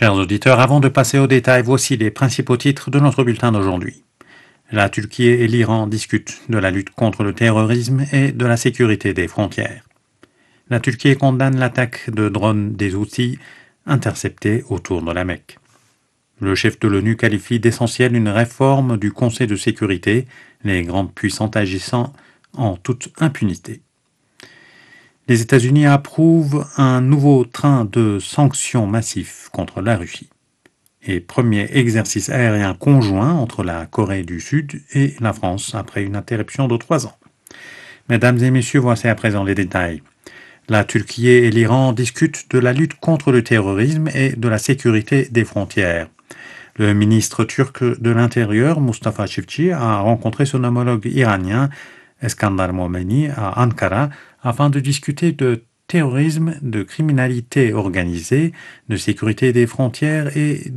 Chers auditeurs, avant de passer aux détails, voici les principaux titres de notre bulletin d'aujourd'hui. La Turquie et l'Iran discutent de la lutte contre le terrorisme et de la sécurité des frontières. La Turquie condamne l'attaque de drones des Houthis interceptés autour de la Mecque. Le chef de l'ONU qualifie d'essentielle une réforme du Conseil de sécurité, les grandes puissances agissant en toute impunité. Les États-Unis approuvent un nouveau train de sanctions massifs contre la Russie. Et premier exercice aérien conjoint entre la Corée du Sud et la France après une interruption de 3 ans. Mesdames et messieurs, voici à présent les détails. La Turquie et l'Iran discutent de la lutte contre le terrorisme et de la sécurité des frontières. Le ministre turc de l'Intérieur, Mustafa Çiftçi, a rencontré son homologue iranien, Eskandar Momeni, à Ankara, afin de discuter de terrorisme, de criminalité organisée, de sécurité des frontières et